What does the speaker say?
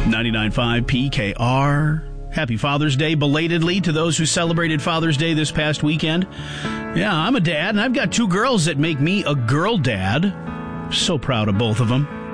99.5 PKR. Happy Father's Day belatedly to those who celebrated Father's Day this past weekend. Yeah, I'm a dad, and I've got two girls that make me a girl dad. So proud of both of them.